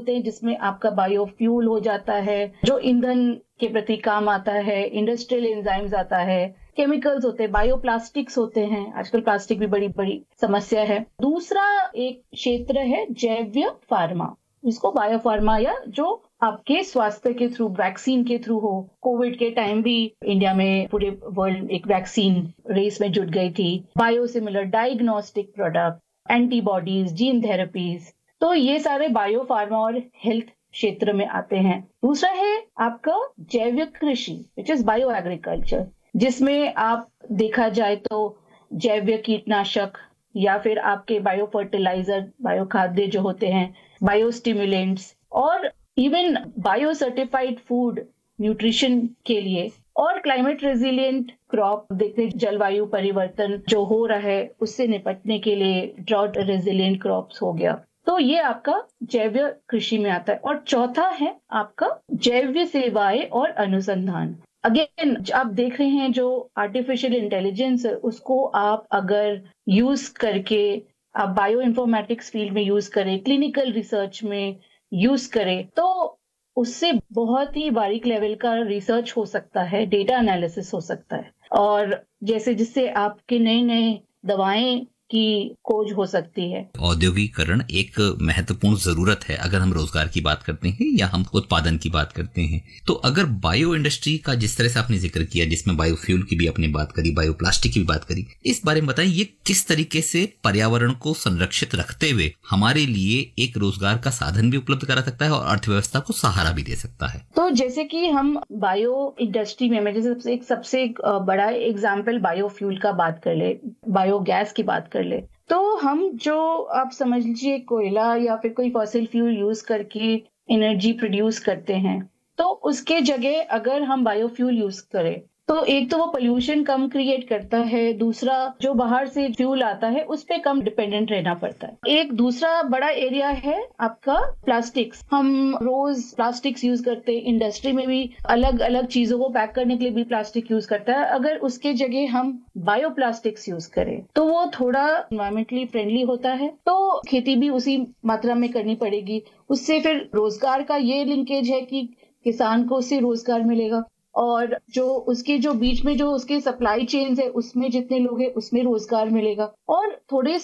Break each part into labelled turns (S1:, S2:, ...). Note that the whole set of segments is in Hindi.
S1: होते हैं जिसमें आपका बायोफ्यूल हो जाता है, जो ईंधन के प्रति काम आता है, इंडस्ट्रियल एंजाइम्स आता है, केमिकल्स होते हैं, बायोप्लास्टिक्स होते हैं। आजकल प्लास्टिक भी बड़ी बड़ी समस्या है। दूसरा एक क्षेत्र है जैव फार्मा, जिसको बायोफार्मा या जो आपके स्वास्थ्य के थ्रू, वैक्सीन के थ्रू हो। कोविड के टाइम भी इंडिया में पूरे वर्ल्ड एक वैक्सीन रेस में जुट गई थी। Biosimilar diagnostic product, antibodies, gene therapies, तो ये सारे बायोफार्मा और हेल्थ क्षेत्र में आते हैं। दूसरा है आपका जैविक कृषि, विच इज बायो एग्रीकल्चर, जिसमें आप देखा जाए तो जैव कीटनाशक या फिर आपके बायो फर्टिलाइजर, बायो खाद्य जो होते हैं, बायो स्टिमुलेंट्स और even bio certified food nutrition के लिए, और क्लाइमेट रेजिलिएंट क्रॉप, देखते जलवायु परिवर्तन जो हो रहा है उससे निपटने के लिए ड्रॉट रेजिलिएंट क्रॉप्स हो गया। तो ये आपका जैव कृषि में आता है। और चौथा है आपका जैव सेवाएं और अनुसंधान। अगेन आप देख रहे हैं जो आर्टिफिशियल इंटेलिजेंस है, उसको आप अगर यूज करके आप बायो इन्फॉर्मेटिक्स फील्ड में यूज करें, क्लिनिकल रिसर्च में यूज करें, तो उससे बहुत ही बारीक लेवल का रिसर्च हो सकता है, डेटा एनालिसिस हो सकता है, और जैसे जिससे आपके नए नए दवाएं की खोज हो सकती है।
S2: औद्योगिकरण एक महत्वपूर्ण जरूरत है अगर हम रोजगार की बात करते हैं या हम उत्पादन की बात करते हैं। तो अगर बायो इंडस्ट्री का जिस तरह से आपने जिक्र किया, जिसमें बायोफ्यूल की भी आपने बात करी, बायोप्लास्टिक की भी बात करी, इस बारे में बताएं ये किस तरीके से पर्यावरण को संरक्षित रखते हुए हमारे लिए एक रोजगार का साधन भी उपलब्ध करा सकता है और अर्थव्यवस्था को सहारा भी दे सकता है।
S1: तो जैसे कि हम बायो इंडस्ट्री में, मैं जैसे सबसे बड़ा एग्जाम्पल बायोफ्यूल का बात कर ले, बायोगैस की बात कर ले, तो हम जो आप समझ लीजिए कोयला या फिर कोई फॉसिल फ्यूल यूज करके एनर्जी प्रोड्यूस करते हैं, तो उसके जगह अगर हम बायोफ्यूल यूज करें तो एक तो वो पोल्यूशन कम क्रिएट करता है, दूसरा जो बाहर से फ्यूल आता है उस पे कम डिपेंडेंट रहना पड़ता है। एक दूसरा बड़ा एरिया है आपका प्लास्टिक्स। हम रोज प्लास्टिक्स यूज करते हैं, इंडस्ट्री में भी अलग अलग चीजों को पैक करने के लिए भी प्लास्टिक यूज करता है। अगर उसके जगह हम बायोप्लास्टिक्स यूज करें तो वो थोड़ा एनवायरमेंटली फ्रेंडली होता है, तो खेती भी उसी मात्रा में करनी पड़ेगी। उससे फिर रोजगार का ये लिंकेज है कि किसान को उससे रोजगार मिलेगा, और जो उसके जो बीच में जो उसके सप्लाई चेन्स है उसमें जितने लोग हैं उसमें रोजगार मिलेगा। और थोड़े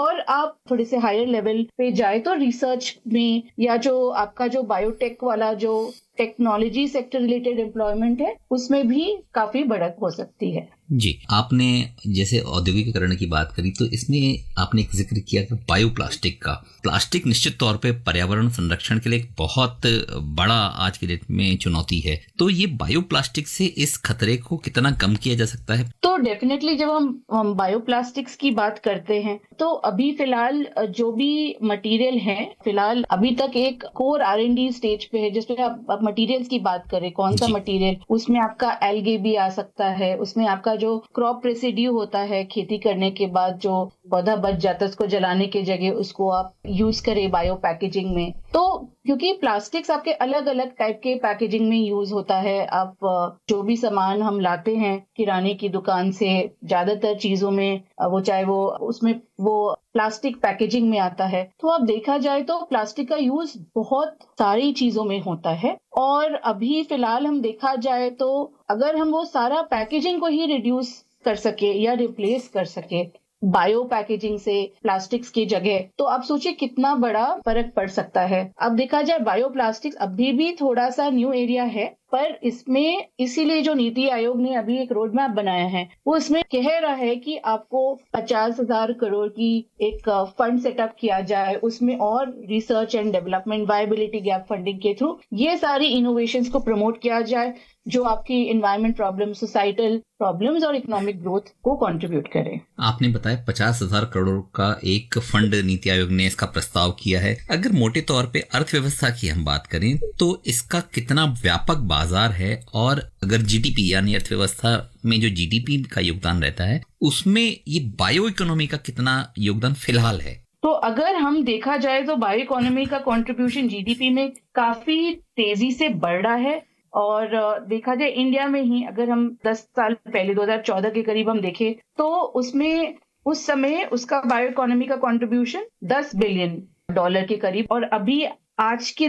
S1: से हायर लेवल पे जाए तो रिसर्च में, या जो आपका जो बायोटेक वाला जो टेक्नोलॉजी सेक्टर रिलेटेड एम्प्लॉयमेंट है उसमें भी काफी बढ़त हो सकती है।
S2: जी, आपने जैसे औद्योगिकीकरण की बात करी तो इसमें आपने एक जिक्र किया कि बायोप्लास्टिक का। प्लास्टिक निश्चित तौर पे पर्यावरण संरक्षण के लिए एक बहुत बड़ा आज के डेट में चुनौती है। तो ये बायोप्लास्टिक से इस खतरे को कितना कम किया जा सकता है?
S1: तो डेफिनेटली जब हम बायोप्लास्टिक्स की बात करते हैं तो अभी फिलहाल जो भी मटेरियल है, फिलहाल अभी तक एक कोर R&D स्टेज पे है, जिसमें आप मटेरियल्स की बात करें, कौन सा मटेरियल, उसमें आपका एल्गे भी आ सकता है, उसमें आपका जो क्रॉप रेसिड्यू होता है, खेती करने के बाद जो पौधा बच जाता है उसको जलाने के जगह उसको आप यूज करें बायो पैकेजिंग में। तो क्योंकि प्लास्टिक्स आपके अलग अलग टाइप के पैकेजिंग में यूज होता है, आप जो भी सामान हम लाते हैं किराने की दुकान से, ज्यादातर चीजों में वो चाहे वो उसमें वो प्लास्टिक पैकेजिंग में आता है। तो अब देखा जाए तो प्लास्टिक का यूज बहुत सारी चीजों में होता है, और अभी फिलहाल हम देखा जाए तो अगर हम वो सारा पैकेजिंग को ही रिड्यूस कर सके या रिप्लेस कर सके बायो पैकेजिंग से प्लास्टिक्स की जगह, तो आप सोचिए कितना बड़ा फर्क पड़ सकता है। अब देखा जाए बायो प्लास्टिक्स अभी भी थोड़ा सा न्यू एरिया है, पर इसमें इसीलिए जो नीति आयोग ने अभी एक रोड मैप बनाया है वो इसमें कह रहा है कि आपको 50,000 करोड़ की एक फंड सेटअप किया जाए, उसमें और research and development viability gap funding के थ्रू ये सारी इनोवेशंस को प्रमोट किया जाए जो आपकी एनवायरमेंट प्रॉब्लम, सोसाइटल प्रॉब्लम्स और इकोनॉमिक ग्रोथ को कंट्रीब्यूट करें।
S2: आपने बताया 50,000 करोड़ का एक फंड नीति आयोग ने इसका प्रस्ताव किया है। अगर मोटे तौर पे अर्थव्यवस्था की हम बात करें तो इसका कितना व्यापक बाजार है, और अगर जीडीपी यानी अर्थव्यवस्था में जो जीडीपी का योगदान रहता है उसमें ये बायो इकोनॉमी का कितना योगदान फिलहाल है?
S1: तो अगर हम देखा जाए तो बायो इकोनॉमी का कंट्रीब्यूशन जीडीपी में काफी तेजी से बढ़ रहा है, और देखा जाए इंडिया में ही अगर हम 10 साल पहले 2014 के करीब हम देखें तो उसमें उस समय उसका बायो इकोनॉमी का कंट्रीब्यूशन $10 बिलियन के करीब, और अभी आज के